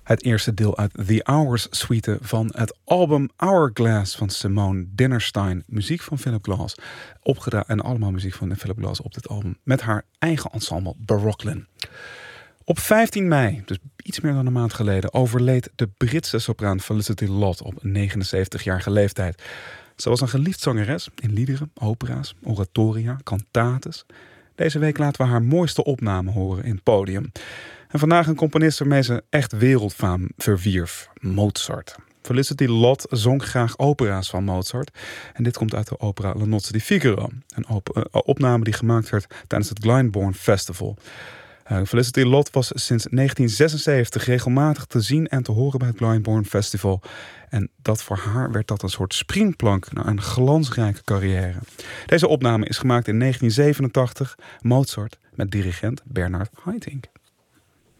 Het eerste deel uit The Hours suite van het album Hourglass van Simone Dinnerstein. Muziek van Philip Glass. Opgedaan en allemaal muziek van Philip Glass op dit album. Met haar eigen ensemble Barocklin. Op 15 mei, dus iets meer dan een maand geleden, overleed de Britse sopraan Felicity Lott op 79-jarige leeftijd. Ze was een geliefd zangeres in liederen, opera's, oratoria, cantates. Deze week laten we haar mooiste opname horen in het podium. En vandaag een componist waarmee ze echt wereldfaam verwierf, Mozart. Felicity Lott zong graag opera's van Mozart. En dit komt uit de opera La Nozze di Figaro. Een opname die gemaakt werd tijdens het Glyndebourne Festival. Felicity Lott was sinds 1976 regelmatig te zien en te horen bij het Glyndebourne Festival. En dat voor haar werd dat een soort springplank naar een glansrijke carrière. Deze opname is gemaakt in 1987. Mozart met dirigent Bernard Haitink.